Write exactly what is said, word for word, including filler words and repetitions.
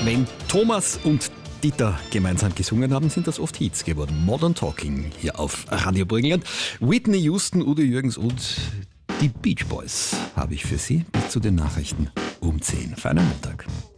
Wenn Thomas und Dieter gemeinsam gesungen haben, sind das oft Hits geworden. Modern Talking hier auf Radio Burgenland. Whitney Houston, Udo Jürgens und die Beach Boys habe ich für Sie bis zu den Nachrichten um zehn. Feinen Montag.